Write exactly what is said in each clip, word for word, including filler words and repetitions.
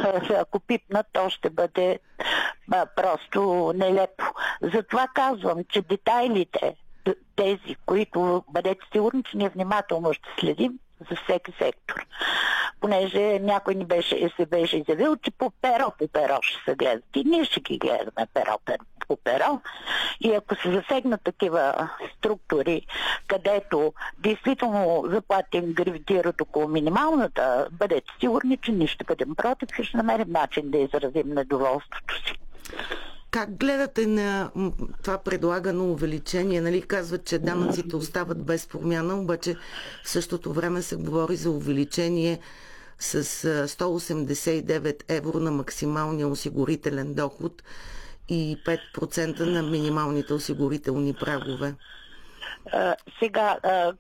ако пипнат, то ще бъде а, просто нелепо. Затова казвам, че детайлите, тези, които бъдете сигурни, че ние внимателно ще следим за всеки сектор. Понеже някой ни беше, се беше изявил, че по перо по перо ще се гледат. И ние ще ги гледаме перо по перо. И ако се засегнат такива структури, където действително заплатите им гравитират около минималната, бъдете сигурни, че ние ще бъдем против и ще намерим начин да изразим недоволството си. Как гледате на това предлагано увеличение? Нали, казват, че данъците остават без промяна, обаче в същото време се говори за увеличение с сто осемдесет и девет евро на максималния осигурителен доход и пет процента на минималните осигурителни прагове. Uh, сега, uh,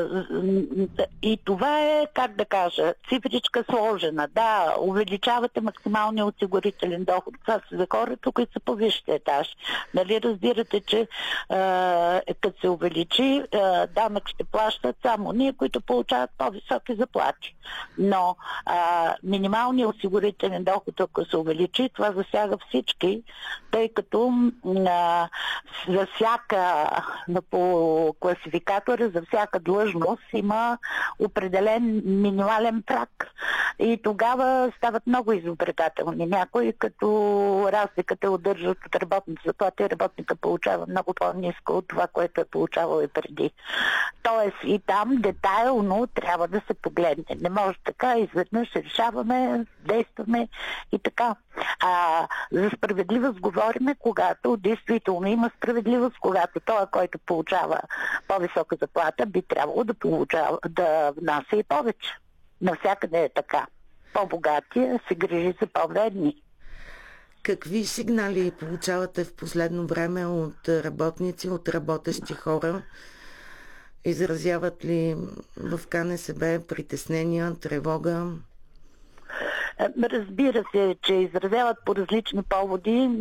uh, и това е, как да кажа, цифричка сложена. Да, увеличавате максималния осигурителен доход. Това са за хората, които са по висшия етаж. Нали разбирате, че uh, като се увеличи, uh, данък ще плащат само ние, които получават по-високи заплати. Но uh, минималният осигурителен доход, ако се увеличи, това засяга всички, тъй като uh, за всяка по класификатора, за всяка длъжност има определен минимален праг. И тогава стават много изобретателни. Някои, като разликата удържат от работната заплата и работника получава много по-ниско от това, което е получавал и преди. Тоест и там детайлно трябва да се погледне. Не може така, изведнъж решаваме, действаме и така. А за справедливост говориме, когато действително има справедливост, когато той, който получава по-висока заплата, би трябвало да получава, да внася и повече. Навсякъде е така. По-богатия се грижи за по-бедни. Какви сигнали получавате в последно време от работници, от работещи хора? Изразяват ли в КНСБ притеснения, тревога? Разбира се, че изразяват по различни поводи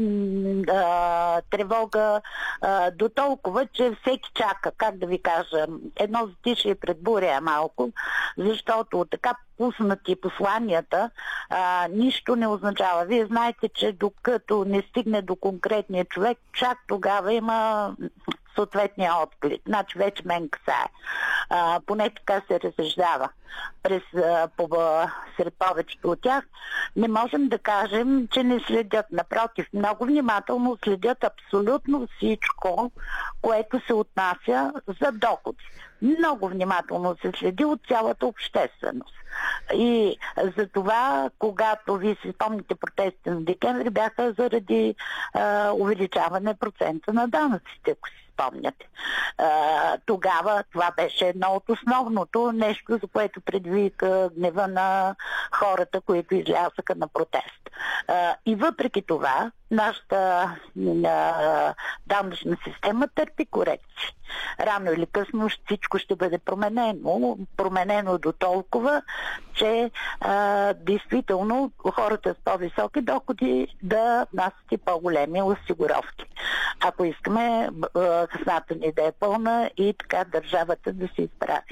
а, тревога а, до толкова, че всеки чака, как да ви кажа, едно затишие пред буря малко, защото така пуснати посланията а, нищо не означава. Вие знаете, че докато не стигне до конкретния човек, чак тогава има съответния отклик. Значи вече мен касае. А, поне така се разсъждава през, а, по, сред повечето от тях. Не можем да кажем, че не следят. Напротив, много внимателно следят абсолютно всичко, което се отнася за доходи. Много внимателно се следи от цялата общественост. И за това, когато ви си спомните протестите на декември, бяха заради а, увеличаване процента на данъците, ако си спомняте. А, тогава това беше едно от основното нещо, за което предвика гнева на хората, които излязаха на протест. А, и въпреки това, нашата а, данъчна система търпи корекции. Рано или късно всичко ще бъде променено, променено до толкова, че а, действително хората с по-високи доходи да внасят и по-големи осигуровки. Ако искаме а, хазната ни да е пълна и така държавата да се изправи.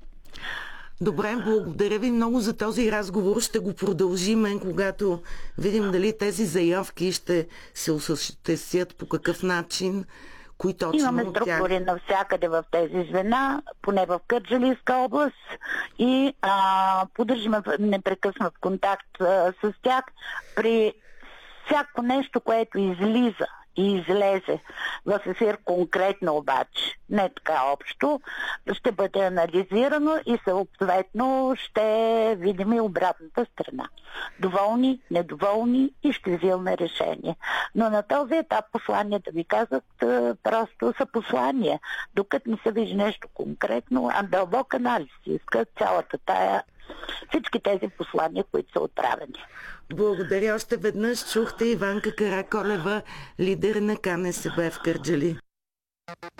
Добре, благодаря ви много за този разговор. Ще го продължим, когато видим дали тези заявки ще се осъществят, по какъв начин, кои точно Имаме от тях. структури навсякъде в тези звена, поне в Кърджалийска област, и а, поддържаме непрекъснат контакт а, с тях при всяко нещо, което излиза и излезе в ефир конкретно обаче, не така общо, ще бъде анализирано и съответно ще видим и обратната страна. Доволни, недоволни и ще взимаме решение. Но на този етап посланията ви казват просто са послания, докато не се вижда нещо конкретно, а дълбок анализ искат цялата тая, всички тези послания, които са отправени. Благодаря още веднъж. Чухте Иванка Караколева, лидер на КНСБ в Кърджали.